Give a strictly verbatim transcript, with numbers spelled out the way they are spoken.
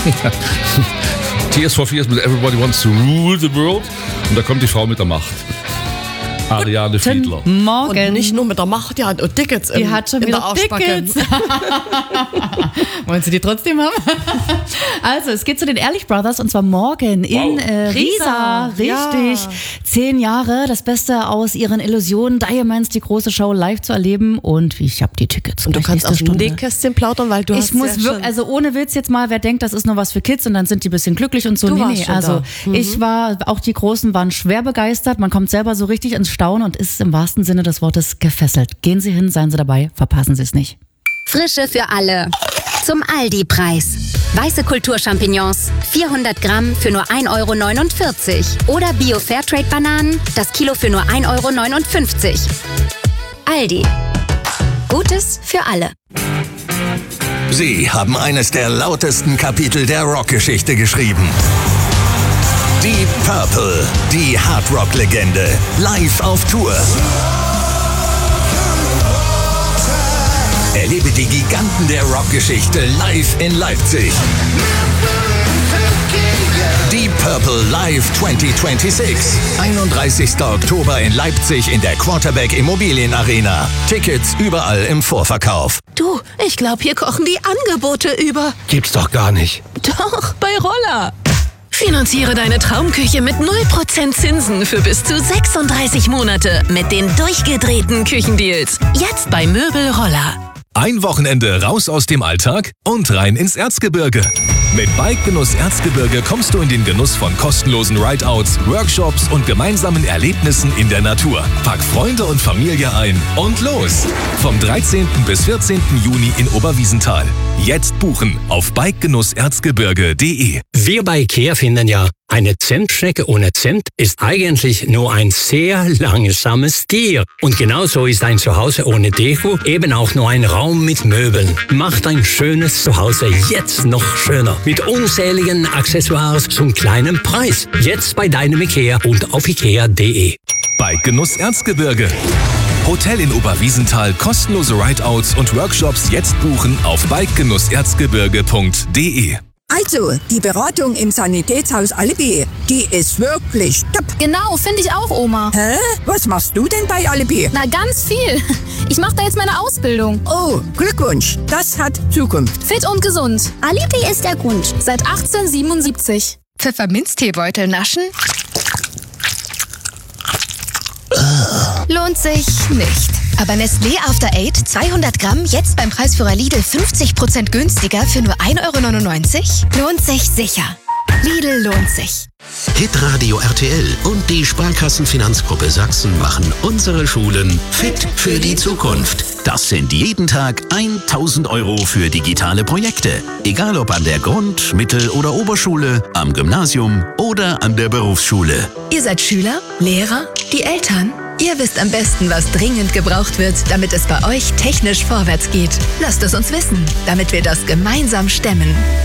Tears for Fears mit Everybody Wants to Rule the World. Und da kommt die Frau mit der Macht. Ariane Fiedler. Morgen. Und nicht nur mit der Macht, die hat auch Tickets Die in, hat schon in wieder der Arschbacke. Tickets. Wollen Sie die trotzdem haben? Also, es geht zu den Ehrlich Brothers und zwar morgen in Wow. äh, Riesa. Richtig. Ja. Zehn Jahre, das Beste aus ihren Illusionen, Diamonds, die große Show live zu erleben. Und ich habe die Tickets. Und du Gleich kannst nächste aus dem Stunde. Nähkästchen plaudern, weil du Ich hast muss ja wirklich, schon also ohne Witz jetzt mal, wer denkt, das ist nur was für Kids und dann sind die ein bisschen glücklich und so. Du nee, warst nee, schon also da. Mhm. ich war, auch die Großen waren schwer begeistert. Man kommt selber so richtig ins Staunen und ist im wahrsten Sinne des Wortes gefesselt. Gehen Sie hin, seien Sie dabei, verpassen Sie es nicht. Frische für alle. Zum Aldi-Preis. Weiße Kulturchampignons, vierhundert Gramm für nur ein Euro neunundvierzig. Oder Bio-Fairtrade-Bananen, das Kilo für nur ein Euro neunundfünfzig. Aldi. Gutes für alle. Sie haben eines der lautesten Kapitel der Rockgeschichte geschrieben. Deep Purple, die Hardrock-Legende, live auf Tour. Erlebe die Giganten der Rockgeschichte live in Leipzig. Deep Purple Live zwanzig sechsundzwanzig. einunddreißigster Oktober in Leipzig in der Quarterback Immobilien Arena. Tickets überall im Vorverkauf. Du, ich glaube, hier kochen die Angebote über. Gibt's doch gar nicht. Doch, bei Roller. Finanziere deine Traumküche mit null Prozent Zinsen für bis zu sechsunddreißig Monate mit den durchgedrehten Küchendeals. Jetzt bei Möbel Roller. Ein Wochenende raus aus dem Alltag und rein ins Erzgebirge. Mit Bike-Genuss Erzgebirge kommst du in den Genuss von kostenlosen Rideouts, Workshops und gemeinsamen Erlebnissen in der Natur. Pack Freunde und Familie ein und los! Vom dreizehnten bis vierzehnten Juni in Oberwiesenthal. Jetzt buchen auf bikegenuss erzgebirge punkt de. Wir bei IKEA finden ja, eine Zentschnecke ohne Zent ist eigentlich nur ein sehr langsames Tier. Und genauso ist ein Zuhause ohne Deko eben auch nur ein Raum mit Möbeln. Macht ein schönes Zuhause jetzt noch schöner. Mit unzähligen Accessoires zum kleinen Preis. Jetzt bei deinem IKEA und auf ikea punkt de. Bike-Genuss Erzgebirge. Hotel in Oberwiesenthal, kostenlose Rideouts und Workshops jetzt buchen auf bikegenuss erzgebirge punkt de. Also, die Beratung im Sanitätshaus Alibi, die ist wirklich top. Genau, finde ich auch, Oma. Hä? Was machst du denn bei Alibi? Na, ganz viel. Ich mache da jetzt meine Ausbildung. Oh, Glückwunsch. Das hat Zukunft. Fit und gesund. Alibi ist der Grund. Seit achtzehnhundertsiebenundsiebzig. Pfefferminzteebeutel naschen? Lohnt sich nicht. Aber Nestlé After Eight zweihundert Gramm jetzt beim Preisführer Lidl fünfzig Prozent günstiger für nur ein Euro neunundneunzig? Lohnt sich sicher. Lidl lohnt sich. Hitradio R T L und die Sparkassenfinanzgruppe Sachsen machen unsere Schulen fit für die Zukunft. Das sind jeden Tag tausend Euro für digitale Projekte. Egal ob an der Grund-, Mittel- oder Oberschule, am Gymnasium oder an der Berufsschule. Ihr seid Schüler, Lehrer, die Eltern. Ihr wisst am besten, was dringend gebraucht wird, damit es bei euch technisch vorwärts geht. Lasst es uns wissen, damit wir das gemeinsam stemmen.